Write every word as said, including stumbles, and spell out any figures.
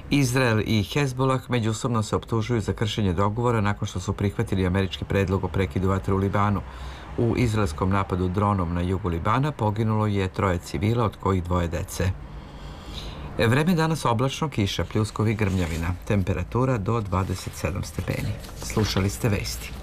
Izrael i Hezbolah međusobno se optužuju za kršenje dogovora nakon što su prihvatili američki predlog o prekidu vatre u Libanu. U izraelskom napadu dronom na jugu Libana poginulo je troje civila, od kojih dvoje dece. Vreme danas oblačno, kiša, pljuskovi, grmljavina. Temperatura do dvadeset sedam stepeni. Slušali ste vesti.